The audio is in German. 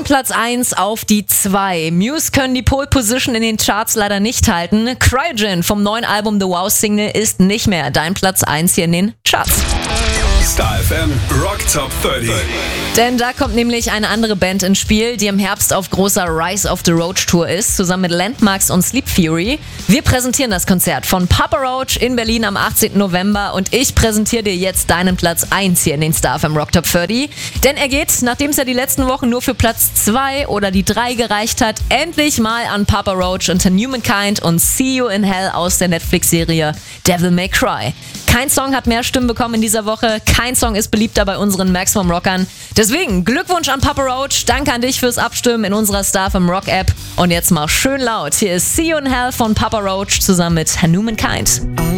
Von Platz 1 auf die 2. Muse können die Pole Position in den Charts leider nicht halten. Cryogen vom neuen Album The Wow Single ist nicht mehr dein Platz 1 hier in den Charts. Star FM Rock Top 30. Denn da kommt nämlich eine andere Band ins Spiel, die im Herbst auf großer Rise of the Roach Tour ist, zusammen mit Landmarks und Sleep Fury. Wir präsentieren das Konzert von Papa Roach in Berlin am 18. November und ich präsentiere dir jetzt deinen Platz 1 hier in den Star FM Rock Top 30. Denn er geht, nachdem es ja die letzten Wochen nur für Platz 2 oder die 3 gereicht hat, endlich mal an Papa Roach unter Humankind und See You in Hell aus der Netflix-Serie Devil May Cry. Kein Song hat mehr Stimmen bekommen in dieser Woche, kein Song ist beliebter bei unseren Maximum Rockern. Deswegen Glückwunsch an Papa Roach, danke an dich fürs Abstimmen in unserer Star FM Rock App. Und jetzt mal schön laut, hier ist See You in Hell von Papa Roach zusammen mit Humankind.